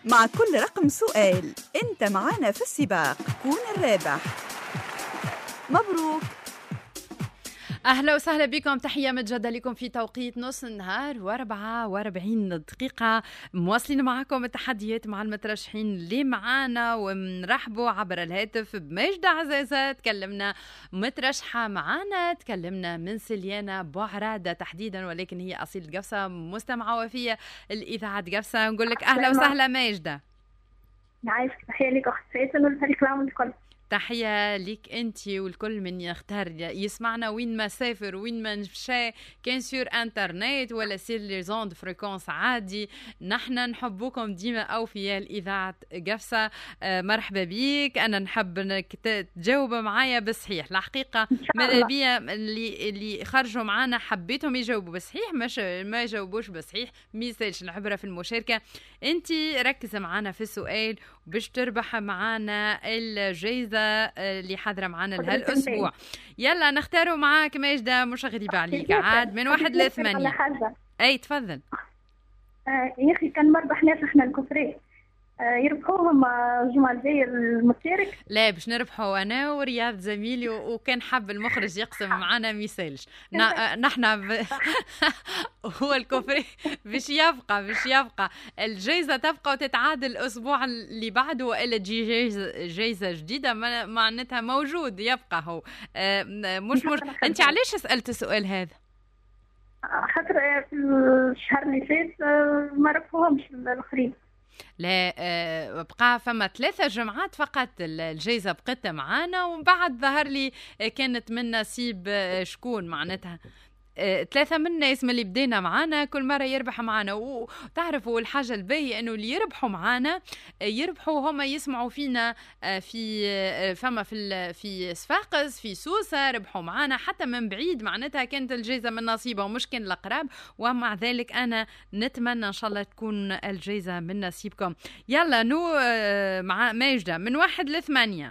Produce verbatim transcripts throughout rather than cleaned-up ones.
مع كل رقم سؤال أنت معنا في السباق، كون الرابح. مبروك. أهلا وسهلا بكم، تحية متجدة لكم في توقيت نص النهار وأربعة وأربعين دقيقة. مواصلين معكم التحديات مع المترشحين اللي معانا، ونرحبوا عبر الهاتف بماجدة عزازة. تكلمنا مترشحة معانا، تكلمنا من سليانة بوعرادة تحديدا، ولكن هي أصيل قفصة، مستمعة وفية الإذاعة قفصة. نقول لك أهلا وسهلا ماجدة. عايشك، تحية لك أخت فيصل والفريق العام الكل. تحية ليك أنت والكل من يختار يسمعنا وين ما سافر وين ما مشى، كان سور انترنت ولا سير لي زوند فريكونس عادي. نحن نحبوكم ديما أوفياء الإذاعة قفصة. آه مرحبا بيك. أنا نحب انك تجاوب معايا بصحيح. الحقيقة ماذا بيا اللي اللي خرجوا معانا حبيتهم يجاوبوا بصحيح، مش ما يجاوبوش بصحيح ميسالش العبرة في المشاركة. أنت ركز معانا في السؤال باش تربح معانا الجائزة اللي حاضرة معانا لهالأسبوع. يلا نختاروا معاك ماجدة، مش غريبة عليك عاد، من واحد لثمانية. أي تفضل. آه يا أخي كان مربح ناس احنا الكفرين آه يربحوهم الجمعة الجاية المشارك. لا باش نربحوا أنا ورياض زميلي، وكان حب المخرج يقسم معنا ميسالش نحن ب... هو الكفري باش يبقى باش يبقى الجائزة تبقى وتتعادل الأسبوع اللي بعده، وإلا تجي جائزة جائزة جديدة معناتها موجود يبقى هو. آه مش مش أنت علاش سألت السؤال هذا؟ خاطر في الشهر اللي فات ما ربحوهمش الآخرين. لا بقى فما ثلاثة جمعات فقط الجائزة بقت معانا، ومن بعد ظهر لي كانت من نصيب شكون معناتها ثلاثة من الناس من اللي بدينا معانا كل مرة يربح معانا. وتعرفوا الحاجة الباهية انه اللي يربحوا معانا يربحوا هما يسمعوا فينا في فما في في صفاقس في سوسة، ربحوا معانا حتى من بعيد معناتها كانت الجائزة من نصيبهم مش كان الأقرب. ومع ذلك أنا نتمنى إن شاء الله تكون الجائزة من نصيبكم. يلا نو مع ماجدة من واحد لثمانية.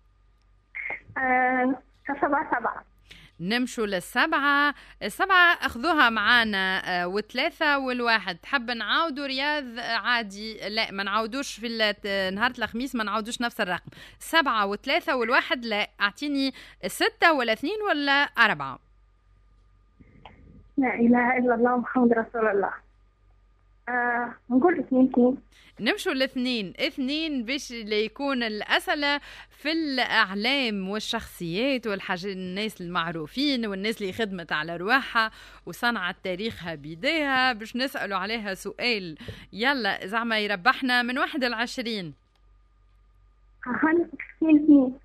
أه سبعة سبعة. نمشوا للسبعة. السبعة أخذوها معانا آه وثلاثة والواحد. تحب نعاودوا رياض عادي؟ لا ما نعاودوش في نهار الخميس، ما نعاودوش نفس الرقم. سبعة وثلاثة والواحد. لا أعطيني ستة ولا اثنين ولا أربعة. لا إله إلا الله محمد رسول الله. آه نقول اثنين اثنين. نمشوا الاثنين اثنين باش يكون الأسئلة في الأعلام والشخصيات والحاجات، الناس المعروفين والناس اللي خدمت على رواحها وصنعت تاريخها بيديها، باش نسألوا عليها سؤال. يلا زعما يربحنا من واحد العشرين. اثنين اثنين.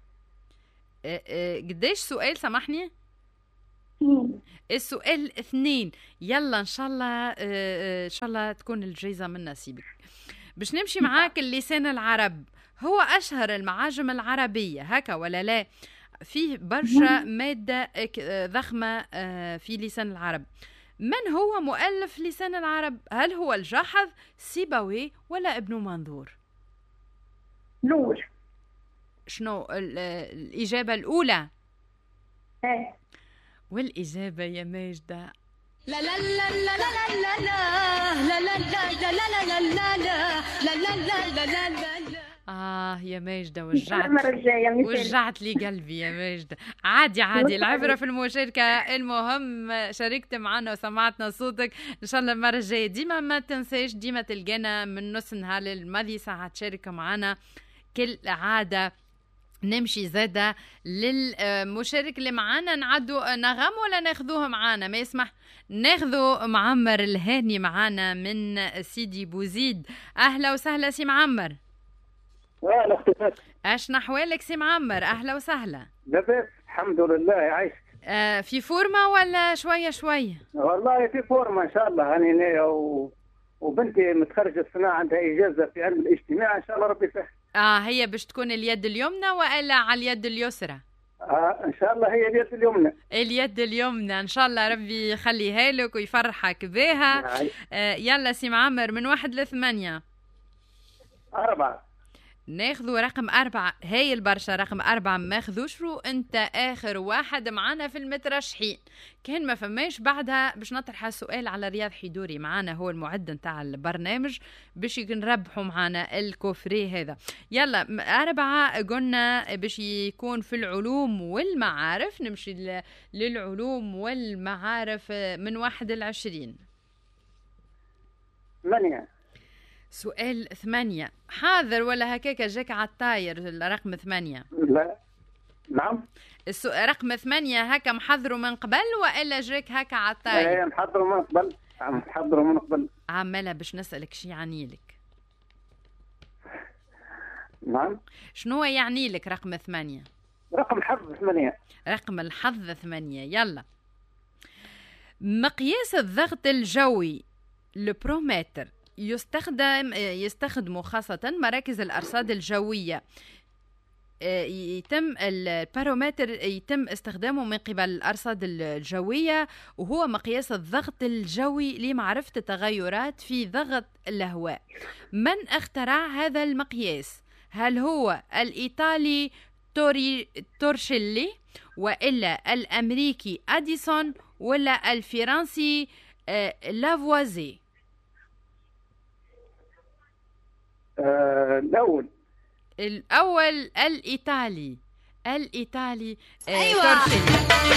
قديش سؤال سامحني؟ اثنين. السؤال اثنين. يلا ان شاء الله ان شاء الله تكون الجائزة من نصيبك. باش نمشي معاك اللسان العرب. هو أشهر المعاجم العربية هكا ولا لا؟ فيه برشا مادة ضخمة في لسان العرب. من هو مؤلف لسان العرب؟ هل هو الجاحظ، سيبويه، ولا ابن منظور؟ نور. شنو الإجابة الأولى؟ ايه. والإجابة يا ماجدة لا لا لا لا لا لا لا لا لا لا لا لا لا لا لا لا لا لا. آه يا ماجدة وجعت وجعت لي قلبي يا ماجدة. عادي عادي، العبرة في المشاركة، المهم شاركت معنا وسمعتنا صوتك. إن شاء الله المرة الجاية ديما ما تنساش، ديما تلقانا من نص نهار للماضي ساعة تشارك معنا كل عادة. نمشي زادة للمشارك اللي معانا، نعدوا نغم ولا ناخذوه معانا؟ ما يسمح ناخذوا معمر الهاني معانا من سيدي بوزيد. أهلا وسهلا سي معمر. أهلا اختي. اش نحوالك سي معمر؟ أهلا وسهلا. لاباس الحمد لله. عايشك. آه في فورمة ولا شوية شوية؟ والله في فورمة إن شاء الله. أنا و... وبنتي متخرجة الصناعة عندها إجازة في علم الاجتماع، إن شاء الله ربي يسهل. اه هي باش تكون اليد اليمنى ولا على اليد اليسرى؟ آه ان شاء الله هي اليد اليمنى. اليد اليمنى ان شاء الله، ربي يخليها لك ويفرحك بها. آه يلا سي معمر من واحد لثمانية. أربعة. ناخذوا رقم أربعة، هاي البرشا رقم أربعة ماخذوش رو، أنت آخر واحد معنا في المترشحين. كان ما فماش بعدها باش نطرح السؤال على رياض حيدوري، معنا هو المعد نتاع البرنامج باش نربحوا معنا الكوفري هذا. يلا أربعة قلنا باش يكون في العلوم والمعارف، نمشي للعلوم والمعارف من واحد لعشرين. ثمانية. سؤال ثمانية، حاضر ولا هكاك جاك على الطاير رقم ثمانية؟ لا نعم. السؤال رقم ثمانية هكا محضره من قبل وإلا جاك هكا على الطاير؟ ايه محضره من قبل، محضره من قبل. عمالة باش نسألك شي يعني لك. نعم. شنو يعني لك رقم ثمانية؟ رقم حظ ثمانية. رقم الحظ ثمانية. يلا، مقياس الضغط الجوي البرومتر يستخدم يستخدموا خاصة مراكز الأرصاد الجوية. يتم البارومتر يتم استخدامه من قبل الأرصاد الجوية، وهو مقياس الضغط الجوي لمعرفة التغيرات في ضغط الهواء. من اخترع هذا المقياس؟ هل هو الإيطالي توري تورشيلي، وإلا الأمريكي أديسون، ولا الفرنسي لافوازي؟ آه، الأول. الأول الإيطالي الإيطالي آه أيوة. تورشيلي.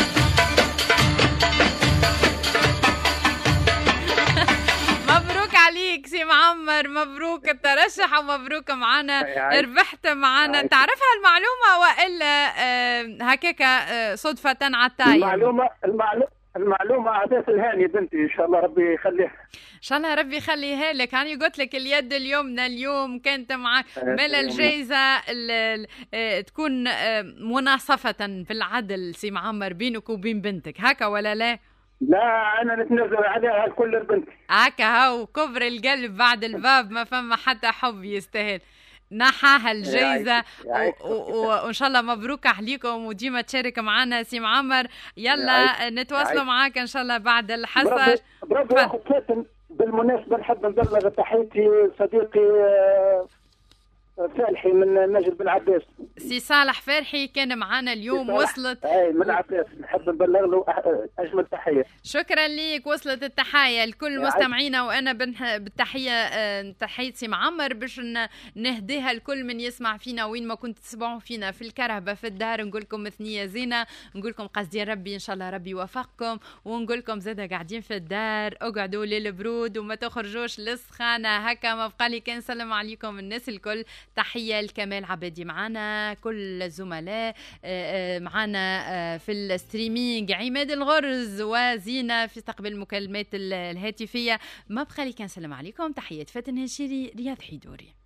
مبروك عليك سي معمر، مبروك الترشح ومبروك معنا، ربحت معنا. تعرفها المعلومة وإلا آه هكاكا آه صدفة على الطاير؟ المعلومة المعلومة المعلومة عادات الهاني بنتي، إن شاء الله ربي يخليها. إن شاء الله ربي يخليها لك. هاني قلت لك اليد اليمنى اليوم كانت معك مال الجائزة تكون مناصفة بالعدل سي معمر بينك وبين بنتك، هكا ولا لا؟ لا أنا نتنزل عليها الكل البنت. هكا هاو كبر القلب بعد الباب، ما فما حتى حب يستاهل. نحاها الجائزة وإن شاء الله مبروك عليكم وديما تشارك معنا سي معمر. يلا نتواصلوا معاك إن شاء الله بعد الحصة. برافو أخو فاتن، بالمناسبة نحب نبلغ تحياتي صديقي فالحي من نجد بن عباس. سي صالح فرحي كان معنا اليوم، وصلت اي من عباس، نحب نبلغ له اجمل تحيه. شكرا ليك، وصلت التحيه لكل مستمعينا، وانا بالتحيه تحيه سي معمر باش نهديها لكل من يسمع فينا وين ما كنت تسمعوا فينا، في الكرهبه في الدار. نقول لكم مثنيه زينه، نقول لكم قصدي ربي ان شاء الله ربي يوفقكم، ونقول لكم زاده قاعدين في الدار اقعدوا للبرود وما تخرجوش للسخانه. هكا ما بقى لي كان نسلم عليكم الناس الكل. تحية لكمال عبادي معنا، كل الزملاء معنا في الستريمينج، عماد الغرز وزينة في تقبل المكالمات الهاتفية. ما بقى لي كان نسلم عليكم. تحيات فاتن هشيري، رياض حيدوري.